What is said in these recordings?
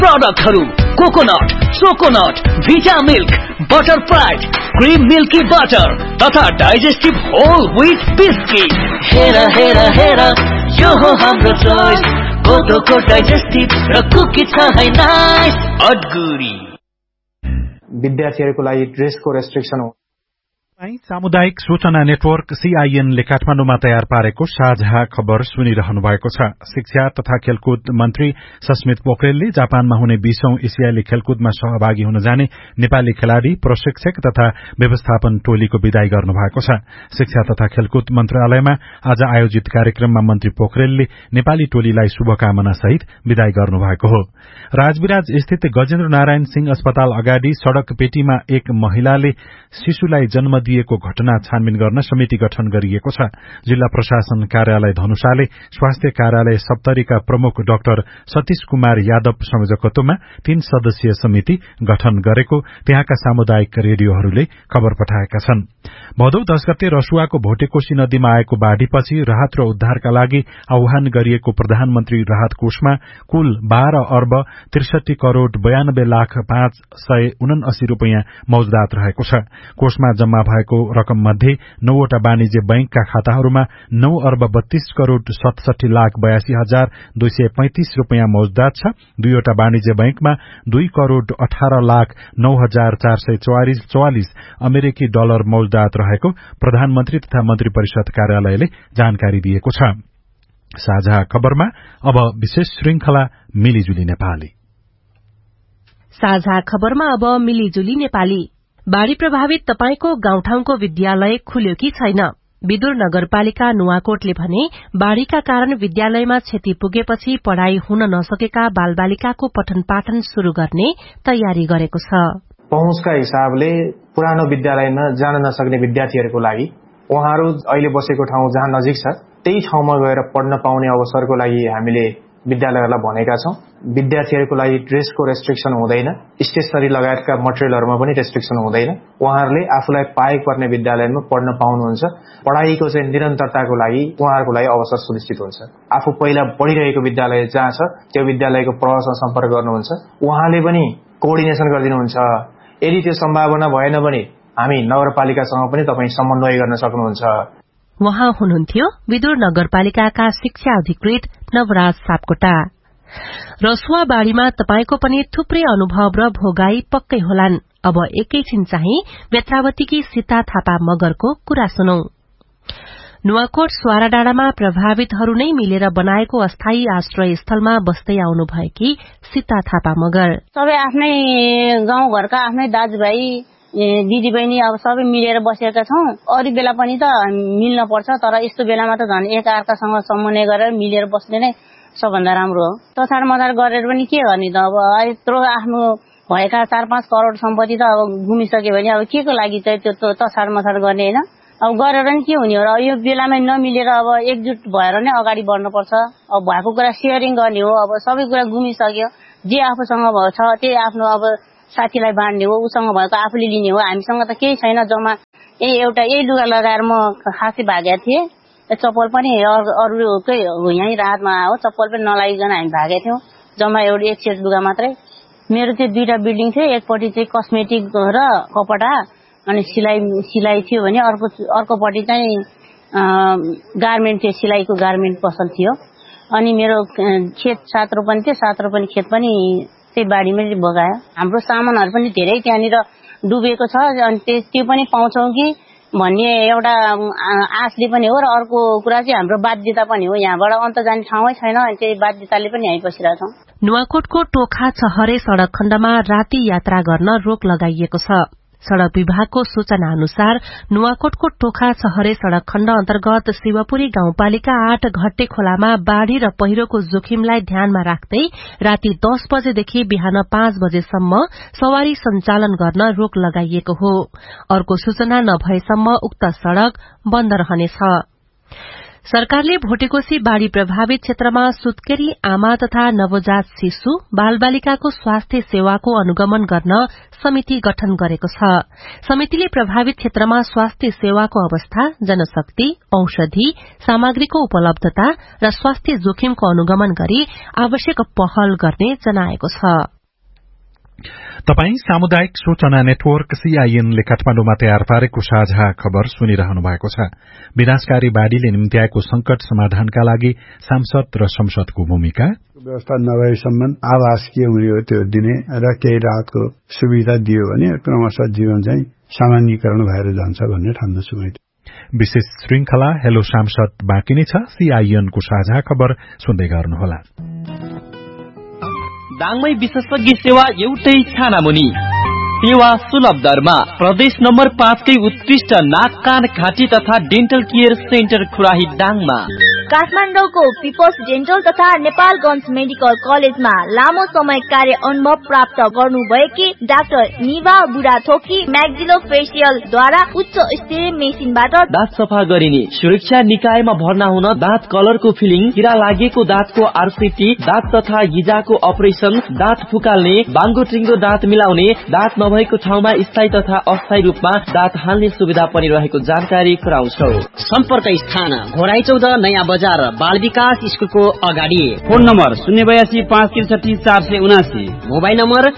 प्रोडक्टहरु coconut, चोकोनट, भिटा milk, butter fried, cream milky butter तथा digestive whole wheat biscuit. हेरा हेरा हेरा यो हो हाम्रो चोइस, कोदोको डाइजेस्टिभ र कुकी छ है नाइस अडगुरी। विद्यार्थीहरुको लागि ड्रेसको रेस्ट्रिक्सन हो। सामुदायिक सूचना नेटवर्क CIN ले काठमाडौँमा तयार पारेको साझा खबर सुनिरहनु भएको छ। शिक्षा तथा खेलकुद मन्त्री सस्मित पोखरेलले जापानमा हुने 20औं एसियाली खेलकुदमा सहभागी हुन जाने नेपाली खेलाड़ी, प्रशिक्षक तथा व्यवस्थापन टोलीको विदाई गर्नु भएको छ। शिक्षा तथा खेलकुद मन्त्रालयमा आज आयोजित कार्यक्रममा मन्त्री पोखरेलले नेपाली टोलीलाई शुभकामना सहित विदाई गर्नु भएको हो। राजविराज स्थित गजेन्द्र नारायण सिंह अस्पताल अगाडि सड़क पेटीमा एक महिलाले शिशुलाई जन्म दिएको घटना छानबिन गर्न समिति गठन गरिएको छ। जिल्ला प्रशासन कार्यालय धनुषाले स्वास्थ्य कार्यालय सप्तरीका प्रमुख डाक्टर सतीश कुमार यादव संयोजकत्वमा 3 सदस्यीय समिति गठन गरेको त्यहाँका सामुदायिक रेडियोहरूले खबर पठाएका छन्। भदौ 10 गते रसुवाको भोटेकोशी नदीमा आएको बाढ़ीपछि राहत र उद्धारका लागि आह्वान गरिएको प्रधानमन्त्री राहत कोषमा कुल 12 अर्ब 63 करोड़ 92 लाख 579 रूपियाँ मौजदात रहेको छ। कोषमा जम्मा भएको रकम मध्ये 9 वटा वाणिज्य बैंकका खाताहरूमा 9 अर्ब 32 करोड़ 67 लाख 82 हजार 235 रूपियाँ मौजदात छ। 2 वटा वाणिज्य बैंकमा 2 करोड़ 18 लाख 9 हजार 444 अमेरिकी डलर मौजदात रहेको प्रधानमन्त्री तथा मन्त्री परिषद कार्यालयले जानकारी दिएको छ। साझा खबरमा अब विशेष श्रृंखला मिलिजुली नेपाली। साझा खबरमा अब मिलिजुली नेपाली। बाढ़ी प्रभावित तपाईको गाउँठाउँको विद्यालय खुल्यो कि छैन? विदुर नगरपालिका नुवाकोटले भने बाढ़ीका कारण विद्यालयमा क्षति पुगेपछि पढ़ाई हुन नसकेका बालबालिकाको पठन पाठन शुरू गर्ने तयारी गरेको छ। पहुँचका हिसाबले पुरानो विद्यालयमा जान नसक्ने विद्यार्थीहरूको लागि उहाँहरू अहिले बसेको ठाउँ जहाँ नजिक छ त्यही ठाउँमा गएर पढ्न पाउने अवसरको लागि हामीले विद्यालयहरूलाई भनेका छौं। विद्यार्थीहरूको लागि ड्रेसको रेस्ट्रिक्सन हुँदैन, स्टेशनरी लगायतका मटेरियलहरूमा पनि रेस्ट्रिक्सन हुँदैन। उहाँहरूले आफूलाई पाएको पर्ने विद्यालयमा पढ्न पाउनुहुन्छ। पढाइको चाहिँ निरन्तरताको लागि उहाँहरूको लागि अवसर सुनिश्चित हुन्छ। आफू पहिला पढिरहेको विद्यालय जहाँ छ त्यो विद्यालयको प्रभावसँग सम्पर्क गर्नुहुन्छ, उहाँले पनि कोअर्डिनेसन गरिदिनुहुन्छ। यदि त्यो सम्भावना भएन भने हामी नगरपालिकासँग पनि तपाई समन्वय गर्न सक्नुहुन्छ। उहाँ हुनुहुन्थ्यो विदुर नगरपालिकाका शिक्षा अधिकृत नवराज सापकोटा। रसुवा बाढ़ीमा तपाईको पनि थुप्रै अनुभव र भोगाई पक्कै होलान्। अब एकैछिन चाहिँ बेत्रावतीकी सीता थापा मगरको कुरा सुनौ। नुवाकोट स्वारा डाँडामा प्रभावितहरू नै मिलेर बनाएको अस्थायी आश्रय स्थलमा बस्दै आउनु भएकी सीता थापा मगर सबै आफ्नै गाउँघरका आफ्नै दाजुभाइ दिदी बहिनी अब सबै मिलेर बसेका छौं। अरू बेला पनि त मिल्न पर्छ, तर यस्तो बेलामा त झन् एक अर्कासँग समन्वय गरेर मिलेर बस्ने नै सबभन्दा राम्रो हो। तछाड मछाड गरेर पनि के गर्ने त? अब यत्रो आफ्नो भएका 4-5 करोड़ सम्पत्ति त अब गुमिसक्यो भने अब के को लागि चाहिँ त्यो तछाड मछाड गर्ने हैन? अब गरेर नि के हुने हो र? यो बेलामा नमिलेर अब एकजुट भएर नै अगाडि बढ्नुपर्छ। अब भएको कुरा शेयरिङ गर्ने हो। अब सबै कुरा गुमिसक्यो, जे आफूसँग छ त्यही आफ्नो अब साथीलाई बाँड्ने हो, उसँग भएको आफूले लिने हो। हामीसँग त केही छैन, जम्मा यही लुगा लगाएर म खासै भागेको थिएँ। चप्पल पनि अरूकै यहीँ रातमा आयो, चप्पल पनि नलागिकन हामी भागेका थियौँ। जम्मा एक सेट लुगा मात्रै। मेरो त्यो 2टा बिल्डिङ थियो, एकपट्टि चाहिँ कस्मेटिक र कपडा अनि सिलाइ थियो भने अर्कोपट्टि चाहिँ गार्मेन्ट थियो, सिलाइको गार्मेन्ट पसल थियो। अनि मेरो खेत 7 रोपनी थियो, 7 रोपनी खेत पनि त्यही बाढीमै बगायो। हाम्रो सामानहरू पनि धेरै त्यहाँनिर डुबेको छ। अनि त्यो पनि पाउँछौं कि भन्ने एउटा आशले पनि हो र अर्को कुरा चाहिँ हाम्रो बाध्यता पनि हो। यहाँबाट अन्त जाने ठाउँै छैन, त्यही बाध्यताले पनि हामी बसिरहेका छौं। नुवाकोटको टोखा छहरे सड़क खण्डमा राति यात्रा गर्न रोक लगाइएको छ। सड़क विभागको सूचना अनुसार नुवाकोटको टोखा छहरे सड़क खण्ड अन्तर्गत शिवपुरी गाउँपालिका 8 घट्टे खोलामा बाढ़ी र पहिरोको जोखिमलाई ध्यानमा राख्दै राति 10 बजेदेखि बिहान 5 बजेसम्म सवारी सञ्चालन गर्न रोक लगाइएको हो। अर्को सूचना नभएसम्म उक्त सड़क बन्द रहनेछ। सरकारले भोटेकोशी बाढ़ी प्रभावित क्षेत्रमा सुत्केरी आमा तथा नवजात शिशु बालबालिकाको स्वास्थ्य सेवाको अनुगमन गर्न समिति गठन गरेको छ। समितिले प्रभावित क्षेत्रमा स्वास्थ्य सेवाको अवस्था, जनशक्ति, औषधि, सामग्रीको उपलब्धता र स्वास्थ्य जोखिमको अनुगमन गरी आवश्यक पहल गर्ने जनाएको छ। तपाई सामुदायिक सूचना नेटवर्क CIN ले काठमाडौँमा तयार पारेको साझा खबर सुनिरहनु भएको छ। विनाशकारी बाढ़ीले निम्त्याएको संकट समाधानका लागि सांसद र संसदको भूमिका, व्यवस्था नभएसम्म आवास के हुने हो त्यो दिने र केही राहतको सुविधा दियो भने क्रमशः जीवन चाहिँ सामान्यीकरण भएर जान्छ भन्ने ठान्दछु मैले। विशेष श्रृंखला हेलो सांसद बाँकी नै छ। CIN को साझा खबर सुन्दै गर्नुहोला। दाङमै विशेषज्ञ सेवा एउटै छानामुनि, सेवा सुलभ दरमा। प्रदेश नम्बर 5 कै उत्कृष्ट नाक कान घाँटी तथा डेन्टल केयर सेन्टर खुराही दाङमा। काठमाडौँको पिपल्स डेन्टल तथा नेपालगञ्ज मेडिकल कलेजमा लामो समय कार्य अनुभव प्राप्त गर्नुभएकी डाक्टर निभा बुढाथोकी म्याक्सिलो फेसियलद्वारा उच्च स्तरीय मेसिनबाट दाँत सफा गरिने, सुरक्षा निकायमा भर्ना हुन दाँत कलरको फिलिङ, किरा लागेको दाँतको RCT, दाँत तथा गिजाको अपरेसन, दाँत फुकाल्ने, बाङ्गो टिङ्गो दाँत मिलाउने, दाँत नभएको ठाउँमा स्थायी तथा अस्थायी रूपमा दाँत हाल्ने सुविधा पनि रहेको जानकारी गराउँछौ। सम्पर्क स्थान घोराई 14 नयाँ बजार बाल विकास स्कुलको अगाडि। Phone number 082 563 479, mobile number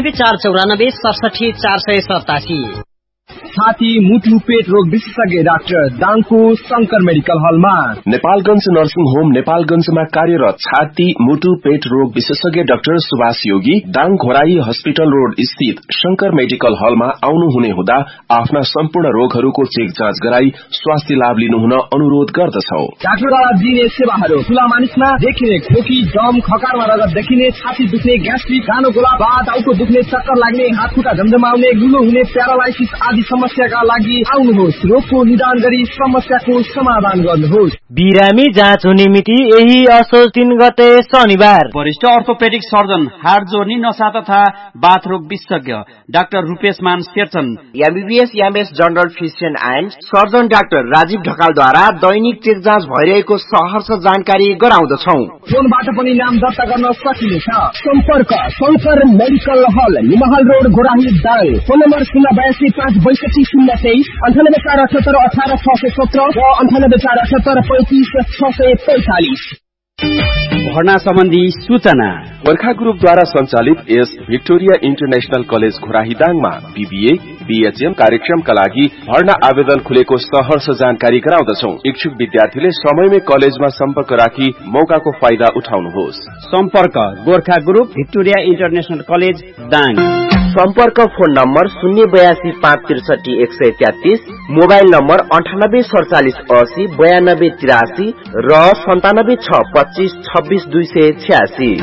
98 494 67 487। छाती मुटु पेट रोग विशेषज्ञ डाक्टर दाङको शंकर मेडिकल हलमा। नेपालगञ्ज नर्सिङ होम नेपालगञ्जमा कार्यरत छाती मुटु पेट रोग विशेषज्ञ डाक्टर सुभाष योगी दाङ घोराई हस्पिटल रोड स्थित शंकर मेडिकल हलमा आउनुहुने हुँदा आफ्ना सम्पूर्ण रोगहरूको चेक जाँच गराई स्वास्थ्य लाभ लिनुहुन अनुरोध गर्दछौ। डाक्टरद्वारा दिइने सेवाहरू खुला मानिसमा देखिने खोकी, दम, खकारमा रगत देखिने, छाती दुख्ने, ग्यास्ट्रिक, गानो गोला, टाउको दुख्ने, चक्कर लाग्ने, हात खुट्टा झमझमाउने, लुलो हुने, प्यारालाइसिस आदि समस्याका लागि आउनुहोस्। रोगको निदान गरी समस्याको समाधान गर्नुहोस्। बिरामी जाँच हुने मिति यही असोज 3 गते शनिबार। वरिष्ठ अर्थोपेडिक सर्जन, हाड जोर्नी, नसा तथा बाथ रोग विशेषज्ञ डाक्टर रूपेश मान Sherchan, MBBS MS general physician and surgeon doctor Rajiv ढकालद्वारा Dainik check जाँच भइरहेको सहर्ष जानकारी गराउँदछौ। फोनबाट पनि नाम दर्ता गर्न सकिनेछ। सम्पर्क शंकर मेडिकल हल, निमहल road, Ghorahi Dang. Phone number 082 562 023, 98 478 18 617 र 98 478 35 645। भर्ना सम्बन्धी सूचना गोर्खा ग्रुपद्वारा सञ्चालित यस Victoria international college घोराहीदाङमा BBA BHM कार्यक्रमका लागि भर्ना आवेदन खुलेको सहर्ष जानकारी गराउँदछौ। इच्छुक विद्यार्थीले समयमै कलेजमा सम्पर्क राखी मौकाको फाइदा उठाउनुहोस्। सम्पर्क Gorkha group Victoria international college Dang. सम्पर्क फोन नम्बर 082 563 133, मोबाइल नम्बर 98 47 80 92 83 र 97 6 25 26 286।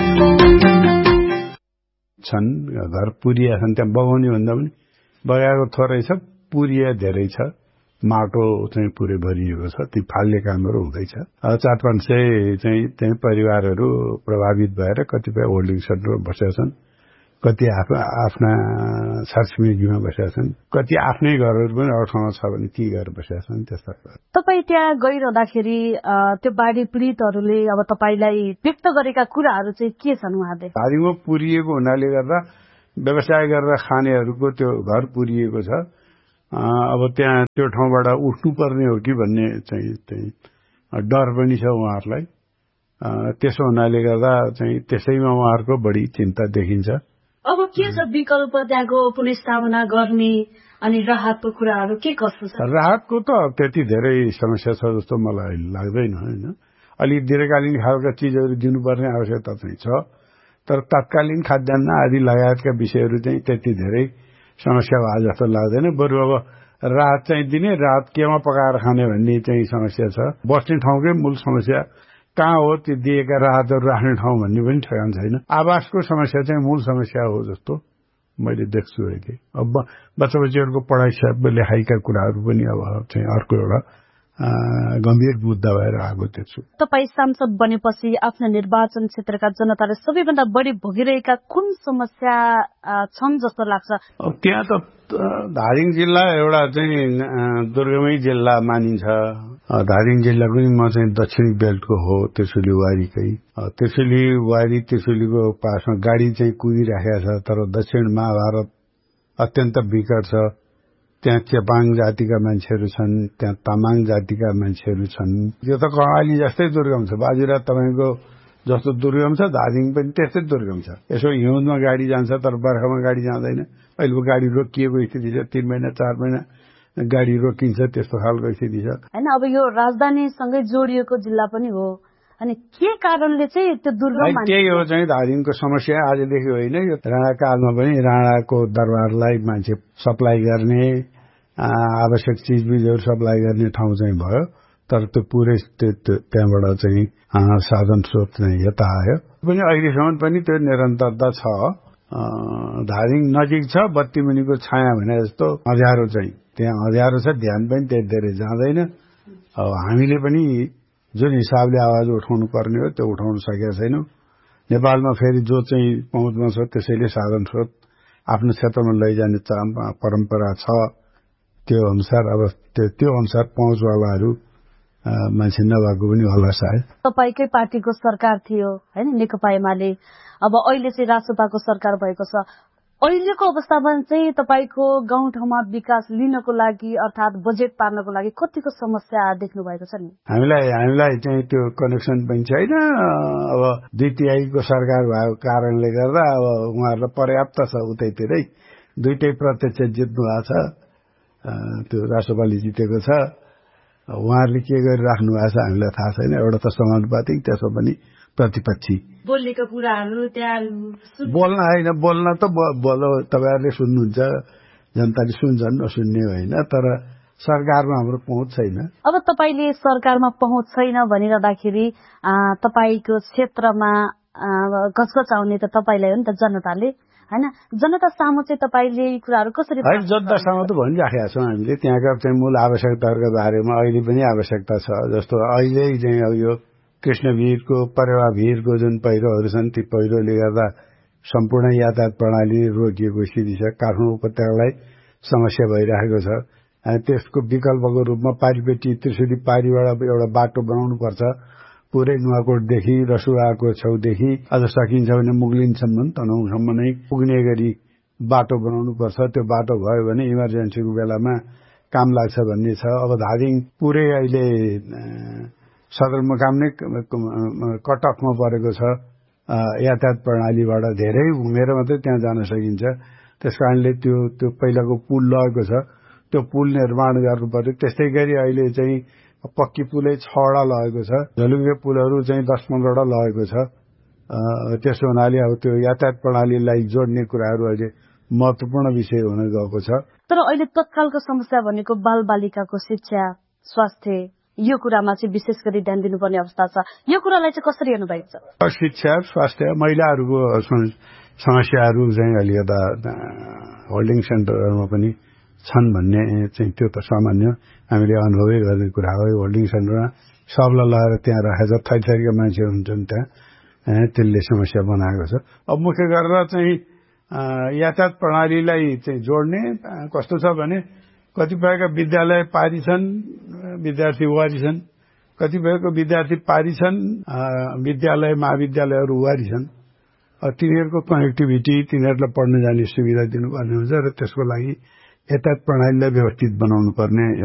छन् घर पुरिया छन्, त्यहाँ बगाउने भन्दा पनि बगाएको थोरै छ, पुरिया धेरै छ, माटो चाहिँ पुरै भरिएको छ, ती फाल्ने कामहरू हुँदैछ। 4-5 सय चाहिँ त्यही परिवारहरू प्रभावित भएर कतिपय होल्डिङ सेन्टरमा बसेका छन्, कति आफ्ना छरछिमेकीमा बसेका छन्, कति आफ्नै घरहरू पनि अर्थमा छ भने ती घर बसेका छन्। त्यस्ता तपाईँ त्यहाँ गइरहँदाखेरि त्यो बाढी पीडितहरूले अब तपाईँलाई व्यक्त गरेका कुराहरू चाहिँ के छन्? उहाँले बाढीमा पुरिएको हुनाले गर्दा व्यवसाय गरेर खानेहरूको त्यो घर पुरिएको छ। अब त्यहाँ त्यो ठाउँबाट उठ्नु पर्ने हो कि भन्ने चाहिँ डर पनि छ उहाँहरूलाई। त्यसो हुनाले गर्दा चाहिँ त्यसैमा उहाँहरूको बढी चिन्ता देखिन्छ। अब के छ विकल्प त्यहाँको पुनर्स्थापना गर्ने अनि राहतको कुराहरू के कस्तो छ? राहतको त त्यति धेरै समस्या छ जस्तो मलाई लाग्दैन होइन। अलि दीर्घकालीन खालका चिजहरू दिनुपर्ने आवश्यकता चाहिँ छ, तर तत्कालीन खाद्यान्न आदि लगायतका विषयहरू चाहिँ त्यति धेरै समस्या भए जस्तो लाग्दैन। बरु अब राहत चाहिँ दिने, राहत केमा पकाएर खाने भन्ने चाहिँ समस्या छ। बस्ने ठाउँकै मूल समस्या कहाँ हो, त्यो दिएका राहतहरू राख्ने ठाउँ भन्ने पनि ठेगान छैन। आवासको समस्या चाहिँ मूल समस्या हो जस्तो मैले देख्छु अहिले। अब बच्चा बच्चीहरूको पढाइ लेखाइका कुराहरू पनि अब चाहिँ अर्को एउटा गम्भीर मुद्दा भएर आएको देख्छु। तपाईँ सांसद बनेपछि आफ्नो निर्वाचन क्षेत्रका जनताले सबैभन्दा बढी भोगिरहेका कुन समस्या छन् जस्तो लाग्छ? अब त्यहाँ त धादिङ जिल्ला एउटा चाहिँ दुर्गमै जिल्ला मानिन्छ। धादिङ जिल्ला पनि म चाहिँ दक्षिणी बेल्टको हो, त्रिशुली वारीकै। त्रिशुली वारी त्रिशुलीको पासमा गाडी चाहिँ कुदिराखेको छ, तर दक्षिण महाभारत अत्यन्त विकट छ। त्यहाँ चेपाङ जातिका मान्छेहरू छन्, त्यहाँ तामाङ जातिका मान्छेहरू छन्। यो त कर्णाली जस्तै दुर्गम छ। बाजुरात तपाईँको जस्तो दुर्गम छ, धादिङ पनि त्यस्तै दुर्गम छ। यसो हिउँदमा गाडी जान्छ तर बर्खामा गाडी जाँदैन। अहिले गाडी रोकिएको स्थिति छ, 3 महिना 4 महिना गाडी रोकिन्छ, त्यस्तो खालको स्थिति छ हैन। अब यो राजधानीसँगै जोडिएको जिल्ला पनि हो, अनि के कारणले चाहिँ त्यो दुर्गम मान्छ? त्यही हो चाहिँ धादिङको समस्या। आजदेखि होइन, यो राणाकालमा पनि राणाको दरबारलाई मान्छे सप्लाई गर्ने, आवश्यक चिजबिजहरू सप्लाई गर्ने ठाउँ चाहिँ भयो। तर त्यो पुरै त्यहाँबाट चाहिँ साधन स्रोत चाहिँ यता आयो। पनि अहिलेसम्म पनि त्यो निरन्तरता छ। धादिङ नजिक छ, बत्ती मुनिको छाया भने जस्तो अँध्यारो चाहिँ त्यहाँ अँध्यारो छ, ध्यान पनि त्यति धेरै जाँदैन। अब हामीले पनि जुन हिसाबले आवाज उठाउनु पर्ने हो त्यो उठाउन सकेका छैनौँ। नेपालमा फेरि जो चाहिँ पहुँचमा छ त्यसैले साधन स्रोत आफ्नो क्षेत्रमा लैजाने परम्परा छ। त्यो अनुसार अब त्यो अनुसार पहुँचवालाहरू मान्छे नभएको पनि होला सायद। तपाईकै पार्टीको सरकार थियो हैन, नेकपा एमाले। अब अहिले चाहिँ रासोपाको सरकार भएको छ। अहिलेको अवस्थामा चाहिँ तपाईको गाउँठाउँमा विकास लिनको लागि अर्थात् बजेट पार्नको लागि कतिको समस्या देख्नु भएको छ नि? हामीलाई चाहिँ त्यो कनेक्सन पनि छैन। अब 2/3 सरकार भएको कारणले गर्दा अब उहाँहरूलाई पर्याप्त छ, उतैतिरै 2 प्रत्यक्ष जित्नु भएको छ। त्यो रासोपाले जितेको छ। उहाँहरूले के गरिराख्नु भएको छ हामीलाई थाहा छैन। एउटा त समानुपातिक, त्यसो पनि प्रतिपक्षी बोलेको कुराहरू त्यहाँ बोल्न होइन, बोल्न त बोलो तपाईँहरूले सुन्नुहुन्छ, जनताले सुन्छन्, नसुन्ने होइन। तर सरकारमा हाम्रो पहुँच छैन। अब तपाईले सरकारमा पहुँच छैन भनिरहँदाखेरि तपाईको क्षेत्रमा घचघचाउने त तपाईलाई हो नि त, जनताले हैन। जनता सामु चाहिँ तपाईले यी कुराहरू कसरी? होइन, जनता सामु त भनिराखेका छौँ हामीले। त्यहाँका चाहिँ मूल आवश्यकताहरूको बारेमा अहिले पनि आवश्यकता छ। जस्तो अहिले चाहिँ अब यो कृष्णभिरको परेवा भिरको जुन पहिरोहरू छन्, ती पहिरोले गर्दा सम्पूर्ण यातायात प्रणाली रोकिएको स्थिति छ। काठमाडौँ उपत्यकालाई समस्या भइरहेको छ। त्यसको विकल्पको रूपमा पारीपेटी त्रिशुली पारीबाट एउटा बाटो बनाउनुपर्छ। पुरै नुवाकोटदेखि रसुवाको छेउदेखि अझ सकिन्छ भने मुगलिनसम्म, तनहुँसम्म नै पुग्ने गरी बाटो बनाउनुपर्छ। त्यो बाटो भयो भने इमर्जेन्सीको बेलामा काम लाग्छ भन्ने छ। अब धादिङ पुरै अहिले सदरमुकाम नै कट अफमा परेको छ। यातायात प्रणालीबाट धेरै घुमेर मात्रै त्यहाँ जान सकिन्छ। त्यस कारणले त्यो पहिलाको पुल लगेको छ, त्यो पुल निर्माण गर्नु पर्यो। त्यस्तै गरी अहिले चाहिँ पक्की पुलै 6वटा लगेको छ। झलुङ्गे पुलहरू चाहिँ 10-15वटा लगेको छ। त्यसो हुनाले अब त्यो यातायात प्रणालीलाई जोड्ने कुराहरू अहिले महत्त्वपूर्ण विषय हुन गएको छ। तर अहिले तत्कालको समस्या भनेको बालबालिकाको शिक्षा, स्वास्थ्य, यो कुरामा चाहिँ विशेष गरी ध्यान दिनुपर्ने अवस्था छ। यो कुरालाई चाहिँ कसरी हेर्नु भएको छ? शिक्षा, स्वास्थ्य, महिलाहरूको समस्याहरू चाहिँ अलि यता होल्डिङ सेन्टरहरूमा पनि छन् भन्ने चाहिँ त्यो त सामान्य हामीले अनुभवै गर्ने कुरा हो। होल्डिङ सेन्टरमा सबलाई लगाएर त्यहाँ राखेर थरीका मान्छेहरू हुन्छन्, त्यहाँ त्यसले समस्या बनाएको छ। अब मुख्य गरेर चाहिँ यातायात प्रणालीलाई चाहिँ जोड्ने कस्तो छ भने कतिपयका विद्यालय पारी छन्, विद्यार्थी वारी छन्। कतिपयको विद्यार्थी पारी छन्, विद्यालय महाविद्यालयहरू वारी छन्। तिनीहरूको कनेक्टिभिटी, तिनीहरूलाई पढ्न जाने सुविधा दिनुपर्ने हुन्छ र त्यसको लागि यातायात प्रणालीलाई व्यवस्थित बनाउनु पर्ने